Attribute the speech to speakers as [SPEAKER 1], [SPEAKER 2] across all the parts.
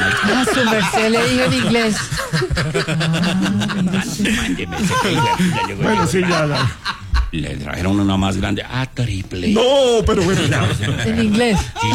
[SPEAKER 1] Ah, su merced le dijo en inglés.
[SPEAKER 2] Bueno, sí, ya.
[SPEAKER 3] Le trajeron una más grande, triple.
[SPEAKER 2] No, pero bueno, ya.
[SPEAKER 1] En inglés.
[SPEAKER 3] Sí,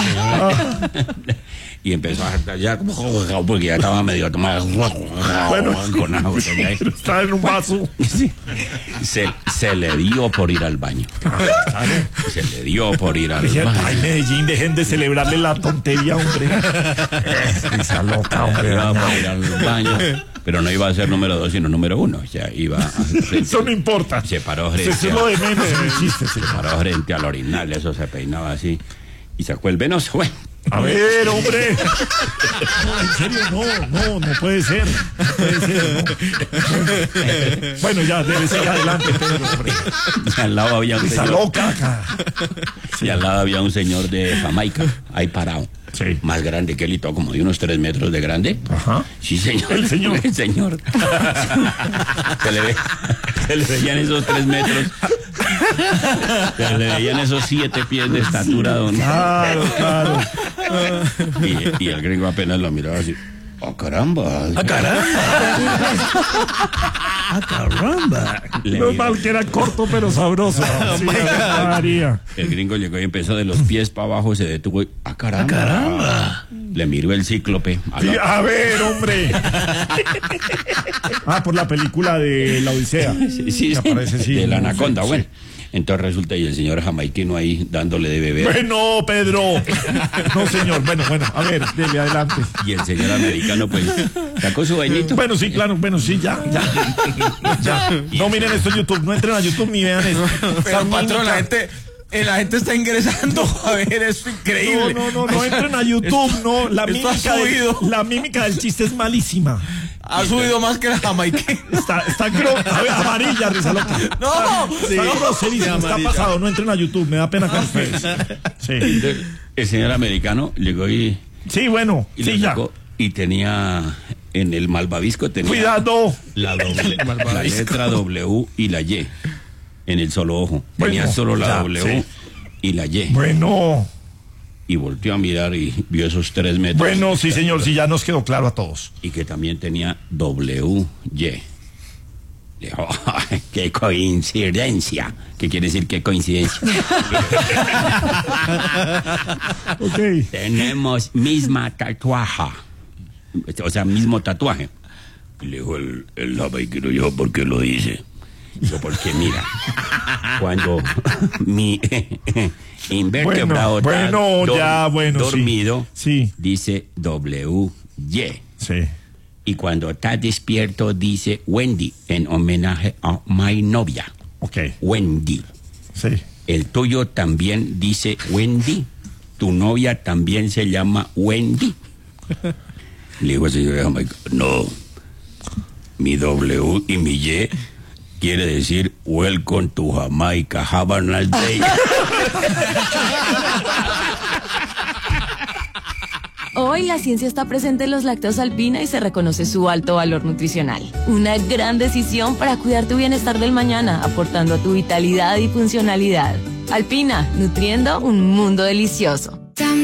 [SPEAKER 3] y empezó a hartar ya, porque ya estaba medio tomado.
[SPEAKER 2] Bueno,
[SPEAKER 3] con agua.
[SPEAKER 2] pero está en un vaso.
[SPEAKER 3] Sí. Se le dio por ir al baño. Se le dio por ir al baño.
[SPEAKER 2] Ay, Medellín, dejen de celebrarle la tontería, hombre. Esa loca, hombre.
[SPEAKER 3] Iba por ir al baño, pero no iba a ser número 2, sino número 1. Ya iba.
[SPEAKER 2] Eso no importa.
[SPEAKER 3] Se paró frente.
[SPEAKER 2] Eso es lo de menos en el chiste, sí.
[SPEAKER 3] Se paró frente al orinal, eso se peinaba así. Y sacó el venoso, bueno.
[SPEAKER 2] A ver, hombre. No, en serio, no puede ser. No puede ser, no. Bueno, ya, debe seguir adelante, Pedro, hombre.
[SPEAKER 3] Y al lado había un
[SPEAKER 2] Esa
[SPEAKER 3] señor.
[SPEAKER 2] loca acá.
[SPEAKER 3] Y al lado había un señor de Jamaica, ahí parado.
[SPEAKER 2] Sí.
[SPEAKER 3] Más grande que él y todo, como de unos 3 metros de grande.
[SPEAKER 2] Ajá.
[SPEAKER 3] Sí, señor.
[SPEAKER 2] El señor.
[SPEAKER 3] El señor. Se le veían esos 3 metros. Se le veían esos 7 pies de estatura, don.
[SPEAKER 2] Claro.
[SPEAKER 3] Y el gringo apenas lo miraba así. ¡Oh, caramba!
[SPEAKER 2] ¡Ah, caramba!
[SPEAKER 1] ¡Ah, caramba!
[SPEAKER 2] No mal que era corto, pero sabroso. Sí, María.
[SPEAKER 3] El gringo llegó y empezó de los pies para abajo, se detuvo y ¡ah, caramba!
[SPEAKER 2] ¡Ah, caramba!
[SPEAKER 3] Le miró el cíclope.
[SPEAKER 2] Sí, a ver, hombre. Por la película de La Odisea.
[SPEAKER 3] Sí,
[SPEAKER 2] aparece, sí,
[SPEAKER 3] de la
[SPEAKER 2] no,
[SPEAKER 3] anaconda,
[SPEAKER 2] sí,
[SPEAKER 3] bueno.
[SPEAKER 2] sí.
[SPEAKER 3] Entonces resulta y el señor jamaiquino ahí dándole de beber.
[SPEAKER 2] Bueno, Pedro. No, señor. Bueno, a ver, dele adelante.
[SPEAKER 3] Y el señor americano pues sacó su bañito.
[SPEAKER 2] Bueno, sí, claro, sí, ya. No miren esto en YouTube, no entren a YouTube ni vean esto.
[SPEAKER 4] Pero patrón, la gente está ingresando a ver, es increíble.
[SPEAKER 2] No entren a YouTube, no. La
[SPEAKER 4] Esto
[SPEAKER 2] mímica del chiste es malísima.
[SPEAKER 4] Ha subido más que la jamaiquina.
[SPEAKER 2] Está a ver, amarilla, risa loca.
[SPEAKER 4] No,
[SPEAKER 2] Está groserísimo, está pasado, no entren a YouTube, me da pena con ustedes. Sí.
[SPEAKER 3] El señor americano llegó y
[SPEAKER 2] Sí, bueno,
[SPEAKER 3] lo
[SPEAKER 2] sí, ya.
[SPEAKER 3] sacó y tenía en el malvavisco tenía
[SPEAKER 2] Cuidado.
[SPEAKER 3] la letra W y la Y en el solo ojo. Tenía
[SPEAKER 2] Bueno,
[SPEAKER 3] solo la
[SPEAKER 2] ya,
[SPEAKER 3] W
[SPEAKER 2] sí.
[SPEAKER 3] y la Y.
[SPEAKER 2] Bueno,
[SPEAKER 3] Y volteó a mirar y vio esos 3 metros.
[SPEAKER 2] bueno, sí, señor, sí, ya nos quedó claro a todos.
[SPEAKER 3] Y que también tenía WY. Le dijo, ¡qué coincidencia! ¿Qué quiere decir qué coincidencia?
[SPEAKER 2] Ok.
[SPEAKER 3] Tenemos misma tatuaje. O sea, mismo tatuaje. Y le dijo el jamaiquino, yo, ¿por qué lo dice? Yo, porque mira, cuando mi invertebrado está dormido,
[SPEAKER 2] sí.
[SPEAKER 3] dice WY.
[SPEAKER 2] Sí.
[SPEAKER 3] Y cuando está despierto dice Wendy, en homenaje a mi novia.
[SPEAKER 2] Ok.
[SPEAKER 3] Wendy.
[SPEAKER 2] Sí.
[SPEAKER 3] El tuyo también dice Wendy. Tu novia también se llama Wendy. Le digo al señor Jamaica, no. Mi W y mi Y quiere decir Welcome to Jamaica, have a nice day.
[SPEAKER 5] Hoy la ciencia está presente en los lácteos Alpina y se reconoce su alto valor nutricional. Una gran decisión para cuidar tu bienestar del mañana, aportando a tu vitalidad y funcionalidad. Alpina, nutriendo un mundo delicioso.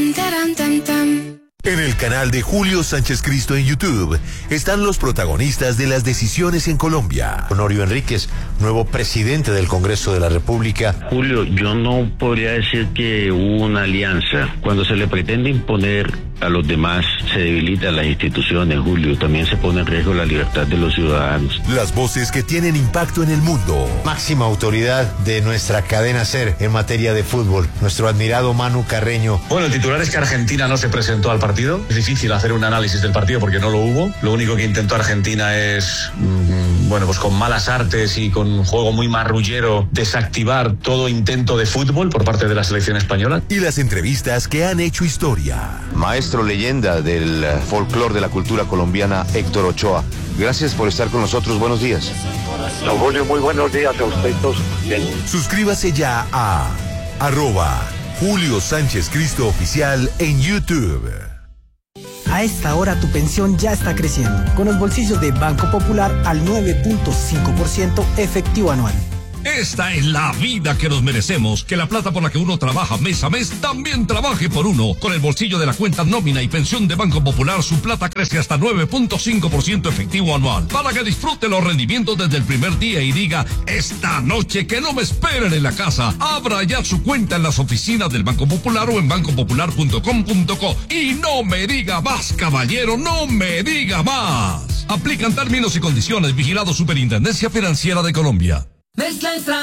[SPEAKER 6] En el canal de Julio Sánchez Cristo en YouTube están los protagonistas de las decisiones en Colombia.
[SPEAKER 7] Honorio Enríquez, nuevo presidente del Congreso de la República.
[SPEAKER 8] Julio, yo no podría decir que hubo una alianza. Cuando se le pretende imponer a los demás, se debilitan las instituciones, Julio. También se pone en riesgo la libertad de los ciudadanos.
[SPEAKER 6] Las voces que tienen impacto en el mundo.
[SPEAKER 7] Máxima autoridad de nuestra cadena SER en materia de fútbol, nuestro admirado Manu Carreño.
[SPEAKER 9] Bueno, el titular es que Argentina no se presentó al partido. Es difícil hacer un análisis del partido porque no lo hubo. Lo único que intentó Argentina es, pues con malas artes y con un juego muy marrullero, desactivar todo intento de fútbol por parte de la selección española.
[SPEAKER 6] Y las entrevistas que han hecho historia.
[SPEAKER 7] Maestro leyenda del folclore de la cultura colombiana, Héctor Ochoa. Gracias por estar con nosotros. Buenos días.
[SPEAKER 10] Don Julio, muy buenos días a usted todos. Bien.
[SPEAKER 6] Suscríbase ya a @Julio Sánchez Cristo Oficial en YouTube.
[SPEAKER 11] A esta hora tu pensión ya está creciendo, con los bolsillos de Banco Popular al 9.5% efectivo anual.
[SPEAKER 12] Esta es la vida que nos merecemos. Que la plata por la que uno trabaja mes a mes también trabaje por uno. Con el bolsillo de la cuenta nómina y pensión de Banco Popular, su plata crece hasta 9.5% efectivo anual. Para que disfrute los rendimientos desde el primer día y diga, esta noche que no me esperen en la casa. Abra ya su cuenta en las oficinas del Banco Popular o en bancopopular.com.co. Y no me diga más, caballero, no me diga más. Aplican términos y condiciones. Vigilado Superintendencia Financiera de Colombia.
[SPEAKER 13] Mezcla extra.